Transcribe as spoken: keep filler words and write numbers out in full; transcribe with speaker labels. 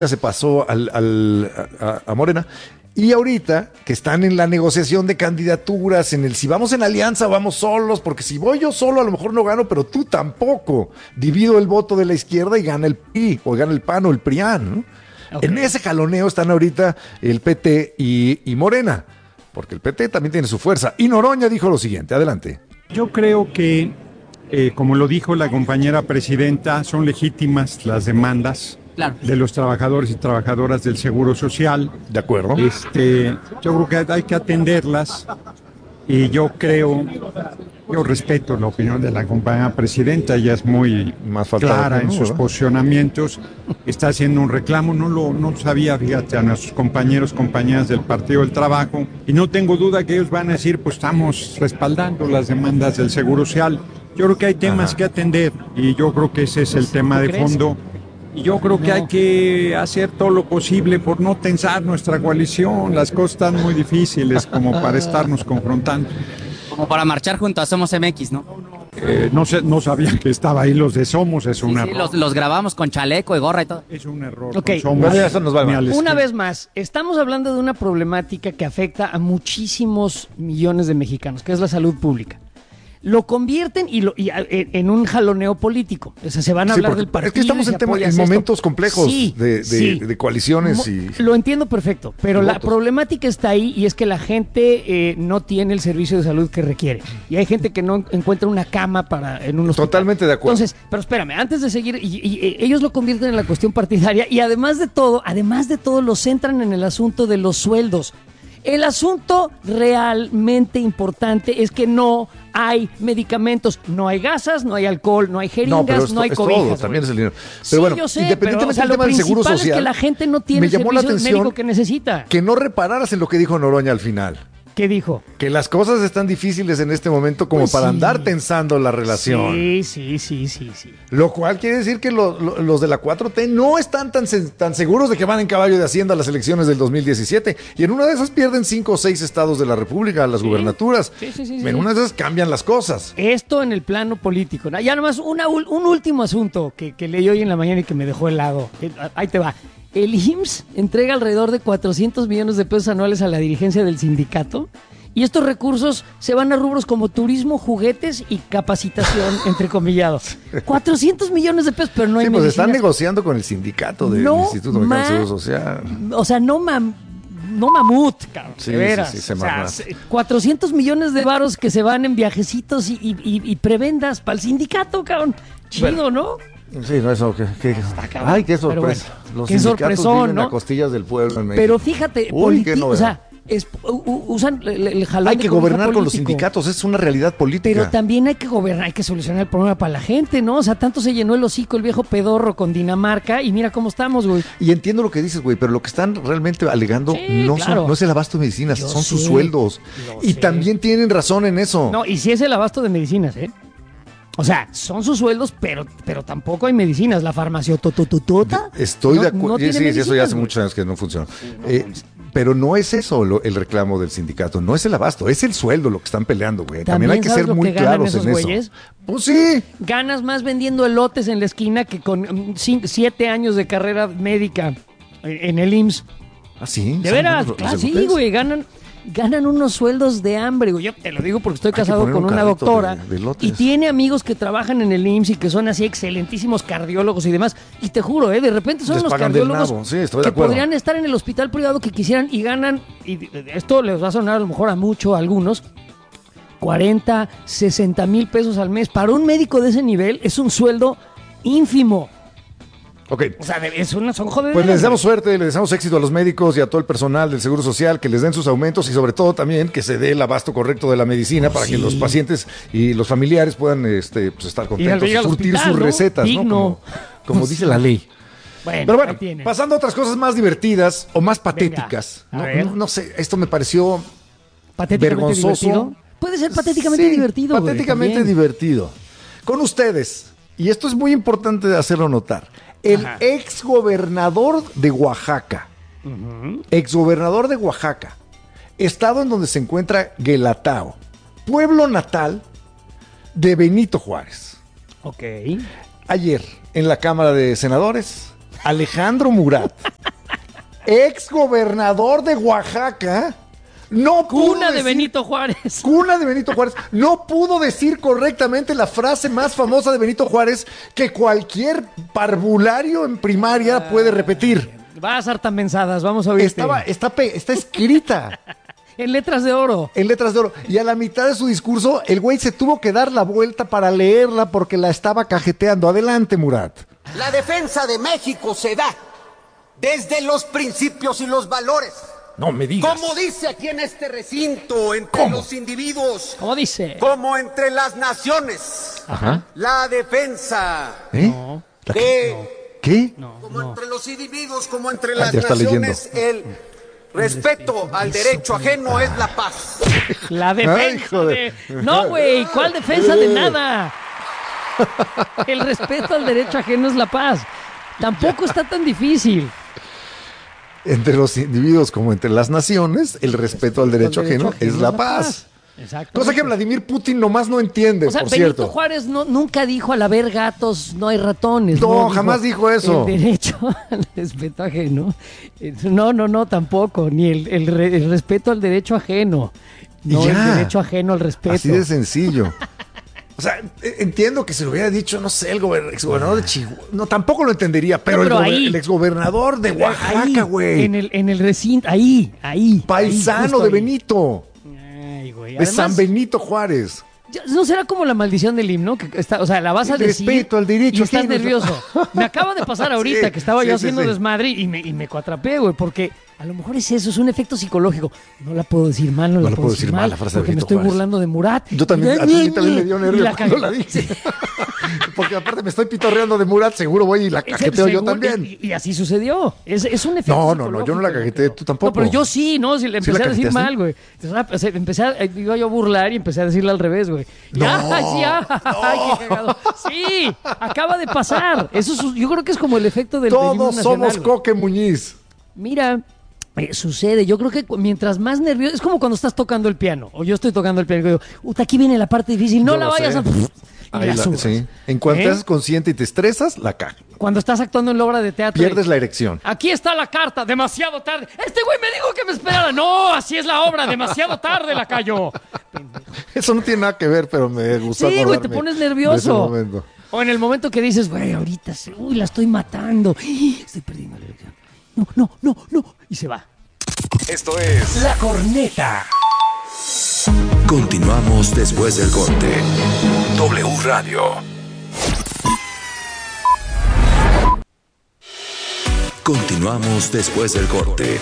Speaker 1: se pasó al, al, a, a Morena. Y ahorita que están en la negociación de candidaturas, en el si vamos en alianza o vamos solos, porque si voy yo solo a lo mejor no gano, pero tú tampoco. Divido el voto de la izquierda y gana el P R I, o gana el P A N o el PRIAN, ¿no? Okay. En ese jaloneo están ahorita el P T y, y Morena, porque el P T también tiene su fuerza. Y Noroña dijo lo siguiente, adelante.
Speaker 2: Yo creo que, eh, como lo dijo la compañera presidenta, son legítimas las demandas. Claro. De los trabajadores y trabajadoras del Seguro Social.
Speaker 1: De acuerdo.
Speaker 2: Este, yo creo que hay que atenderlas y yo creo, yo respeto la opinión de la compañera presidenta, ella es muy Más clara en no, sus ¿verdad? posicionamientos, está haciendo un reclamo, no lo no sabía, fíjate, a nuestros compañeros, compañeras del Partido del Trabajo, y no tengo duda que ellos van a decir, pues estamos respaldando las demandas del Seguro Social. Yo creo que hay temas Ajá. que atender y yo creo que ese es el tema de fondo. Y yo creo que no. hay que hacer todo lo posible por no tensar nuestra coalición. Las cosas están muy difíciles como para estarnos confrontando.
Speaker 3: Como para marchar junto a Somos M X, ¿no?
Speaker 2: Eh, no sé, no sabía que estaba ahí los de Somos, es un sí, error.
Speaker 3: Sí, los, los grabamos con chaleco y gorra y todo.
Speaker 2: Es un error.
Speaker 4: Okay.
Speaker 2: Somos,
Speaker 1: eso nos va mal.
Speaker 4: Una vez más, estamos hablando de una problemática que afecta a muchísimos millones de mexicanos, que es la salud pública. Lo convierten y, lo, y a, en un jaloneo político. O sea, se van a
Speaker 1: sí,
Speaker 4: hablar del partido.
Speaker 1: Es que estamos en, tema, en momentos complejos sí, de, de, sí. de coaliciones. Mo, y...
Speaker 4: Lo entiendo perfecto, pero la votos. problemática está ahí y es que la gente eh, no tiene el servicio de salud que requiere. Y hay gente que no encuentra una cama para en un hospital.
Speaker 1: Totalmente de acuerdo.
Speaker 4: Entonces, pero espérame, antes de seguir, y, y, y, ellos lo convierten en la cuestión partidaria y además de todo, además de todo, lo centran en el asunto de los sueldos. El asunto realmente importante es que no hay medicamentos, no hay gasas, no hay alcohol, no hay jeringas, no,
Speaker 1: pero esto,
Speaker 4: no hay
Speaker 1: es
Speaker 4: cobijas.
Speaker 1: Todo, también es el dinero. Pero
Speaker 4: sí,
Speaker 1: bueno,
Speaker 4: yo sé,
Speaker 1: independientemente
Speaker 4: pero, o sea,
Speaker 1: del tema del seguro social,
Speaker 4: es que la gente no tiene el servicio médico que necesita.
Speaker 1: Que no repararas en lo que dijo Noroña al final.
Speaker 4: ¿Qué dijo?
Speaker 1: Que las cosas están difíciles en este momento como pues para sí. andar tensando la relación.
Speaker 4: Sí, sí, sí, sí, sí.
Speaker 1: Lo cual quiere decir que lo, lo, los de la cuatro T no están tan, tan seguros de que van en caballo de Hacienda a las elecciones del dos mil diecisiete. Y en una de esas pierden cinco o seis estados de la República, las sí. gubernaturas. Sí, sí, sí, sí. En una de esas cambian las cosas.
Speaker 4: Esto en el plano político. Ya nomás una, un último asunto que, que leí hoy en la mañana y que me dejó helado. Ahí te va. El I M S S entrega alrededor de cuatrocientos millones de pesos anuales a la dirigencia del sindicato y estos recursos se van a rubros como turismo, juguetes y capacitación, entrecomillados. cuatrocientos millones de pesos, pero no hay
Speaker 1: sí, pues
Speaker 4: medicinas.
Speaker 1: Están negociando con el sindicato del no Instituto Mexicano de Seguro Social.
Speaker 4: O sea, no mam, no mamut, cabrón,
Speaker 1: sí,
Speaker 4: de veras.
Speaker 1: Sí, sí, se
Speaker 4: o sea, cuatrocientos millones de varos que se van en viajecitos y, y, y, y prebendas para el sindicato, cabrón. Chido, bueno. ¿no?
Speaker 1: Sí, no, eso, que, que, ay, qué sorpresa.
Speaker 4: Bueno,
Speaker 1: los
Speaker 4: qué
Speaker 1: sindicatos viven
Speaker 4: ¿no?
Speaker 1: a costillas del pueblo en México.
Speaker 4: Pero fíjate,
Speaker 1: Uy,
Speaker 4: politi- o sea, es, u, usan el, el jalón
Speaker 1: hay que gobernar
Speaker 4: político.
Speaker 1: Con los sindicatos, es una realidad política.
Speaker 4: Pero también hay que gobernar, hay que solucionar el problema para la gente, ¿no? O sea, tanto se llenó el hocico el viejo pedorro con Dinamarca y mira cómo estamos, güey.
Speaker 1: Y entiendo lo que dices, güey, pero lo que están realmente alegando
Speaker 4: sí,
Speaker 1: no,
Speaker 4: claro.
Speaker 1: son, no es el abasto de medicinas,
Speaker 4: Yo
Speaker 1: son
Speaker 4: sé,
Speaker 1: sus sueldos. Y sé. También tienen razón en eso.
Speaker 4: No, y sí es el abasto de medicinas, ¿eh? O sea, son sus sueldos, pero, pero tampoco hay medicinas. La farmacéutica.
Speaker 1: Estoy
Speaker 4: no,
Speaker 1: de acuerdo.
Speaker 4: No
Speaker 1: sí, sí, eso ya hace
Speaker 4: güey.
Speaker 1: muchos años que no funciona. Eh, pero no es eso lo, el reclamo del sindicato, no es el abasto, es el sueldo lo que están peleando, güey. También, También hay que ser muy que claros en
Speaker 4: güeyes?
Speaker 1: eso. Pues sí.
Speaker 4: Ganas más vendiendo elotes en la esquina que con um, cinco, siete años de carrera médica en, en el I M S S.
Speaker 1: ¿Ah, sí?
Speaker 4: ¿De veras? Los, claro, los sí, güey, ganan... Ganan unos sueldos de hambre, güey. Yo te lo digo porque estoy casado con un una doctora de, de y tiene amigos que trabajan en el I M S S y que son así excelentísimos cardiólogos y demás. Y te juro, ¿eh? De repente son
Speaker 1: les
Speaker 4: los cardiólogos
Speaker 1: sí, estoy
Speaker 4: que
Speaker 1: de
Speaker 4: podrían estar en el hospital privado que quisieran y ganan, y esto les va a sonar a lo mejor a mucho a algunos, cuarenta, sesenta mil pesos al mes. Para un médico de ese nivel es un sueldo ínfimo.
Speaker 1: Ok.
Speaker 4: O sea, es una, son joder.
Speaker 1: Pues les deseamos suerte, les deseamos éxito a los médicos y a todo el personal del Seguro Social, que les den sus aumentos y sobre todo también que se dé el abasto correcto de la medicina oh, para sí. que los pacientes y los familiares puedan este, pues, estar contentos y surtir
Speaker 4: hospital,
Speaker 1: sus
Speaker 4: ¿no?
Speaker 1: recetas,
Speaker 4: Digno.
Speaker 1: ¿no? Como, como dice la ley.
Speaker 4: Bueno,
Speaker 1: pero bueno, pasando a otras cosas más divertidas o más patéticas.
Speaker 4: Venga,
Speaker 1: no, no, no sé, esto me pareció
Speaker 4: vergonzoso. Divertido. Puede ser patéticamente
Speaker 1: sí,
Speaker 4: divertido.
Speaker 1: Patéticamente
Speaker 4: güey,
Speaker 1: divertido. Con ustedes, y esto es muy importante de hacerlo notar. El Ajá. exgobernador de Oaxaca, uh-huh. exgobernador de Oaxaca, estado en donde se encuentra Guelatao, pueblo natal de Benito Juárez.
Speaker 4: Ok.
Speaker 1: Ayer, en la Cámara de Senadores, Alejandro Murat, ex gobernador de Oaxaca, no pudo
Speaker 4: Cuna de
Speaker 1: decir-
Speaker 4: Benito Juárez.
Speaker 1: Cuna de Benito Juárez. No pudo decir correctamente la frase más famosa de Benito Juárez que cualquier parvulario en primaria puede repetir.
Speaker 4: Vas hartas mensadas, vamos a oírte.
Speaker 1: Estaba, está, pe- está escrita
Speaker 4: En letras de oro.
Speaker 1: en letras de oro. Y a la mitad de su discurso, el güey se tuvo que dar la vuelta para leerla porque la estaba cajeteando. Adelante, Murat.
Speaker 5: La defensa de México se da desde los principios y los valores.
Speaker 1: No me digas.
Speaker 5: Como dice aquí en este recinto, entre
Speaker 1: ¿Cómo?
Speaker 5: los individuos,
Speaker 4: ¿Cómo dice?
Speaker 5: como entre las naciones.
Speaker 1: Ajá.
Speaker 5: La defensa
Speaker 1: ¿Eh?
Speaker 4: No.
Speaker 1: ¿La-
Speaker 5: de,
Speaker 1: ¿Qué?
Speaker 5: como entre los individuos, como entre
Speaker 1: Ah,
Speaker 5: las
Speaker 1: ya está
Speaker 5: naciones, el respeto al derecho ajeno es la paz.
Speaker 4: La
Speaker 1: Ay,
Speaker 4: defensa
Speaker 1: joder.
Speaker 4: de... No, güey, ¿cuál defensa de nada? El respeto al derecho ajeno es la paz. Tampoco está tan difícil.
Speaker 1: Entre los individuos como entre las naciones, el respeto al derecho,
Speaker 4: El derecho
Speaker 1: ajeno, es la paz.
Speaker 4: Exacto.
Speaker 1: Cosa que Vladimir Putin nomás no entiende,
Speaker 4: O sea,
Speaker 1: por
Speaker 4: Benito
Speaker 1: cierto.
Speaker 4: Juárez no, nunca dijo al haber gatos no hay ratones.
Speaker 1: No, jamás dijo eso.
Speaker 4: El derecho al respeto ajeno. Eh, No, no, no, tampoco. Ni el, el re- el respeto al derecho ajeno. No
Speaker 1: Y
Speaker 4: el
Speaker 1: ya.
Speaker 4: derecho ajeno al respeto.
Speaker 1: Así de sencillo. O sea, e- entiendo que se lo hubiera dicho, no sé, el gober- exgobernador de Chihuahua. No, tampoco lo entendería, pero,
Speaker 4: No, pero
Speaker 1: el, gober-
Speaker 4: ahí.
Speaker 1: el exgobernador de
Speaker 4: Ahí,
Speaker 1: Oaxaca, güey.
Speaker 4: En el, en el recinto, ahí, ahí. ahí,
Speaker 1: Paisano
Speaker 4: justo
Speaker 1: de
Speaker 4: ahí.
Speaker 1: Benito.
Speaker 4: Ay, güey.
Speaker 1: De
Speaker 4: Además,
Speaker 1: San Benito Juárez.
Speaker 4: ya- ¿no será como la maldición del himno? Que está, o sea, la vas a
Speaker 1: El
Speaker 4: decir
Speaker 1: respeto al derecho
Speaker 4: y estás
Speaker 1: ajeno.
Speaker 4: nervioso. Me acaba de pasar ahorita
Speaker 1: Sí,
Speaker 4: que estaba
Speaker 1: sí,
Speaker 4: yo
Speaker 1: sí,
Speaker 4: haciendo
Speaker 1: sí.
Speaker 4: desmadre y me, y me cuatrapé, güey, porque a lo mejor es eso, es un efecto psicológico. No la puedo decir mal, no, la puedo decir mal,
Speaker 1: la frase de
Speaker 4: porque me
Speaker 1: Benito
Speaker 4: estoy
Speaker 1: Juárez.
Speaker 4: burlando de Murat.
Speaker 1: Yo también, a mí también me dio
Speaker 4: Y
Speaker 1: nervio
Speaker 4: la
Speaker 1: cuando
Speaker 4: cagué.
Speaker 1: la dije. Porque aparte me estoy pitorreando de Murat, seguro voy y la
Speaker 4: Ese-
Speaker 1: cajeteo yo
Speaker 4: según-
Speaker 1: también.
Speaker 4: Y, y así sucedió. Es, es un efecto
Speaker 1: No, no, no, yo no la
Speaker 4: psicológico,
Speaker 1: cajeteé,
Speaker 4: creo.
Speaker 1: tú tampoco.
Speaker 4: No, pero yo sí, ¿no? Si le
Speaker 1: ¿Sí
Speaker 4: empecé
Speaker 1: la
Speaker 4: a decir
Speaker 1: cajeteaste?
Speaker 4: mal, güey. Entonces, ah, pues, empecé a, eh, iba yo a burlar y empecé a decirle al revés, güey. Y,
Speaker 1: No,
Speaker 4: ¡ay, sí! ah, ¡Ay, qué cagado! Sí, acaba de pasar. Eso es- yo creo que es como el efecto del del himno
Speaker 1: Todos
Speaker 4: nacional,
Speaker 1: somos
Speaker 4: güey.
Speaker 1: Coque Muñiz.
Speaker 4: Mira, eh, sucede. Yo creo que cu- mientras más nervioso... Es como cuando estás tocando el piano. O yo estoy tocando el piano y digo, "Uta, aquí viene la parte difícil. No
Speaker 1: Yo
Speaker 4: la
Speaker 1: lo
Speaker 4: vayas
Speaker 1: sé.
Speaker 4: a... Y
Speaker 1: Ahí
Speaker 4: la
Speaker 1: la-
Speaker 4: subas.
Speaker 1: sí. En cuanto
Speaker 4: ¿Eh?
Speaker 1: te haces consciente y te estresas, la caja.
Speaker 4: Cuando estás actuando en la obra de teatro...
Speaker 1: Pierdes
Speaker 4: y-
Speaker 1: la erección.
Speaker 4: Aquí está la carta, demasiado tarde. Este güey me dijo que me esperara. No, así es la obra, demasiado tarde la cayó.
Speaker 1: Eso no tiene nada que ver, pero me gustó
Speaker 4: Sí, güey, te
Speaker 1: acordarme
Speaker 4: pones
Speaker 1: de ese
Speaker 4: nervioso.
Speaker 1: momento.
Speaker 4: O en el momento que dices, güey, ahorita, se- uy, la estoy matando. Estoy perdiendo la elección. No, no, no, no. Y se va.
Speaker 6: Esto es
Speaker 7: La Corneta.
Speaker 6: Continuamos después del corte. W Radio. Continuamos después del corte.